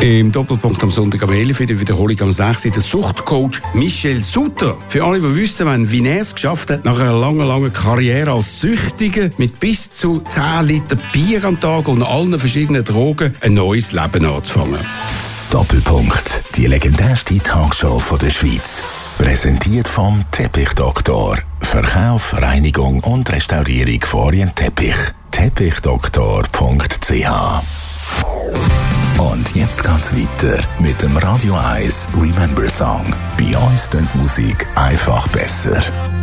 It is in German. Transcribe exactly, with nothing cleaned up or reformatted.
Im Doppelpunkt am Sonntag am elf Uhr, in der Wiederholung am sechs Uhr, der Suchtcoach Michel Sutter. Für alle, die wissen, wie er es geschafft hat, nach einer langen, langen Karriere als Süchtiger mit bis zu zehn Liter Bier am Tag und allen verschiedenen Drogen ein neues Leben anzufangen. Doppelpunkt, die legendärste Talkshow von der Schweiz. Präsentiert vom Teppichdoktor. Verkauf, Reinigung und Restaurierung von Orientteppich. teppichdoktor punkt c h. Und jetzt geht's weiter mit dem Radio eins Remember Song. Bei uns klingt Musik einfach besser.